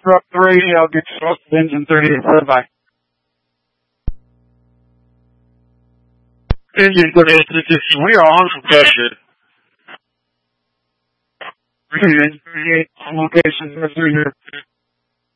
Drop the radio, get close to engine 38, bye. Engine 38, we are on location. Engine 38, on location, here.